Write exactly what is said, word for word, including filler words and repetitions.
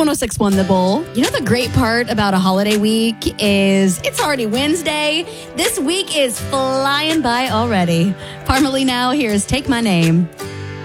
one oh six point one The Bull. You know the great part about a holiday week is it's already Wednesday. This week is flying by already. Parmalee now, here's Take My Name.